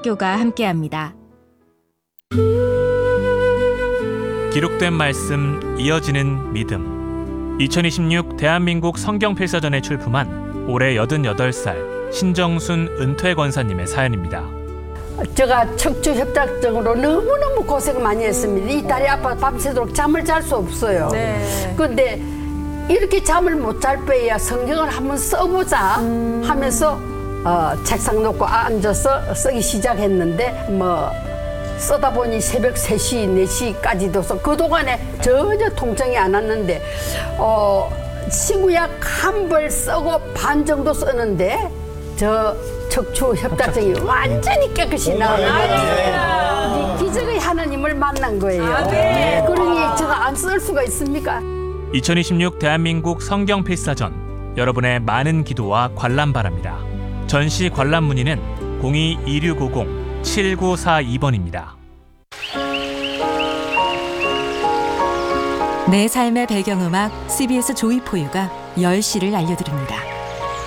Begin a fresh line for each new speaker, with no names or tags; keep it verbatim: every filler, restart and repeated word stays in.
학교가 함께합니다.
기록된 말씀, 이어지는 믿음. 이천이십육 대한민국 성경필사전에 출품한 올해 여든여덟 살 신정순 은퇴 권사님의 사연입니다.
제가 척추 협착증으로 너무너무 고생 많이 했습니다. 이 다리 아파 밤새도록 잠을 잘 수 없어요.
네.
근데 이렇게 잠을 못 잘 빼야 성경을 한번 써보자 하면서 어, 책상 놓고 앉아서 쓰기 시작했는데 뭐 쓰다 보니 새벽 세 시, 네 시까지도 써. 그동안에 전혀 통증이 안 왔는데 어, 친구약 한 벌 쓰고 반 정도 쓰는데 저 척추 협착증이 완전히 깨끗이 나와요. 기적의 하나님을 만난 거예요. 그러니 제가 안 쓸 수가 있습니까?
이천이십육 대한민국 성경필사전, 여러분의 많은 기도와 관람 바랍니다. 전시 관람 문의는 공이 이육오공 칠구사이 번입니다.
내 삶의 배경음악 씨비에스 조이포유가 열 시를 알려드립니다.